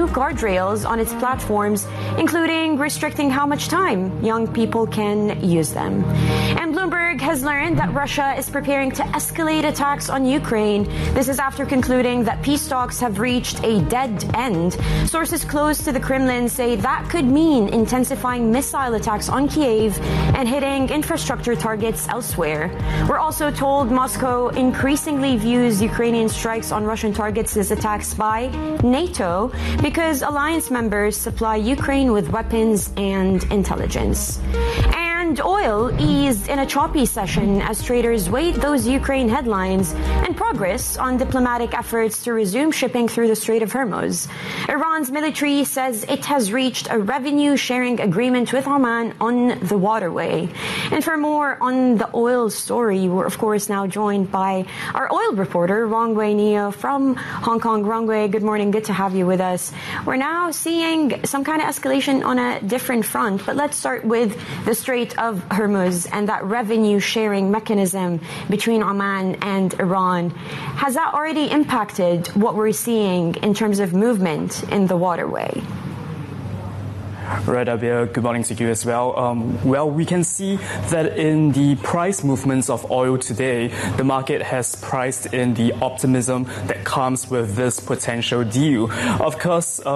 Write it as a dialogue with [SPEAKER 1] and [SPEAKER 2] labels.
[SPEAKER 1] guardrails on its platforms, including restricting how much time young people can use them. And Bloomberg has learned that Russia is preparing to escalate attacks on Ukraine. This is after concluding that peace talks have reached a dead end. Sources close to the Kremlin say that could mean intensifying missile attacks on Kyiv and hitting infrastructure targets elsewhere. We're also told Moscow increasingly views Ukrainian strikes on Russian targets as attacks by NATO because alliance members supply Ukraine with weapons and intelligence. And oil eased in a choppy session as traders weighed those Ukraine headlines and progress on diplomatic efforts to resume shipping through the Strait of Hormuz. Iran's military says it has reached a revenue-sharing agreement with Oman on the waterway. And for more on the oil story, we're of course now joined by our oil reporter, Rongwei Neo from Hong Kong. Rongwei, good morning. Good to have you with us. We're now seeing some kind of escalation on a different front, but let's start with the Strait of Hormuz and that revenue sharing mechanism between Oman and Iran. Has that already impacted what we're seeing in terms of movement in the waterway?
[SPEAKER 2] Right, Abia, good morning to you as well. Well, we can see that in the price movements of oil today, the market has priced in the optimism that comes with this potential deal. Of course,